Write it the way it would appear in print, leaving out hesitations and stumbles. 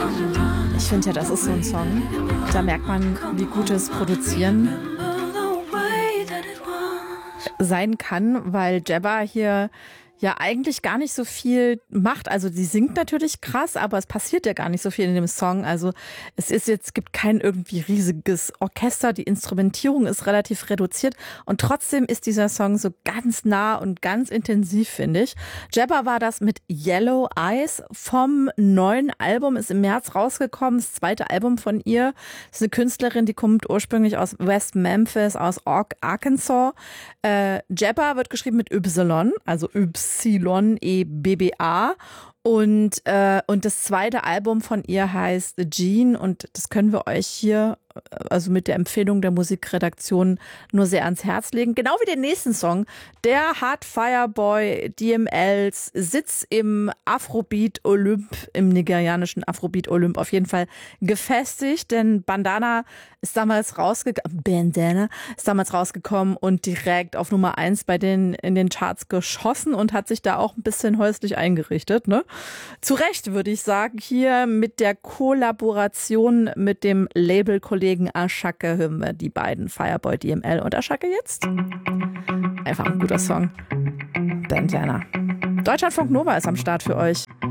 Ich finde ja, das ist so ein Song. Da merkt man, wie gutes Produzieren sein kann, weil Jabba hier ja eigentlich gar nicht so viel macht. Also sie singt natürlich krass, aber es passiert ja gar nicht so viel in dem Song. Also gibt kein irgendwie riesiges Orchester, die Instrumentierung ist relativ reduziert und trotzdem ist dieser Song so ganz nah und ganz intensiv, finde ich. Jabba war das mit Yellow Eyes vom neuen Album, ist im März rausgekommen, das zweite Album von ihr. Das ist eine Künstlerin, die kommt ursprünglich aus West Memphis, aus Arkansas. Jabba wird geschrieben mit Y, also YEBBA. Und das zweite Album von ihr heißt The Gene und das können wir euch hier, also mit der Empfehlung der Musikredaktion, nur sehr ans Herz legen. Genau wie den nächsten Song. Der hat Fireboy DMLs Sitz im Afrobeat Olymp, im nigerianischen Afrobeat Olymp auf jeden Fall gefestigt, denn Bandana ist damals rausgekommen und direkt auf Nummer 1 in den Charts geschossen und hat sich da auch ein bisschen häuslich eingerichtet, ne? Zu Recht, würde ich sagen, hier mit der Kollaboration mit dem Labelkollegen Ashake hören wir die beiden, Fireboy DML und Ashake jetzt. Einfach ein guter Song. Bandana. Deutschlandfunk Nova ist am Start für euch.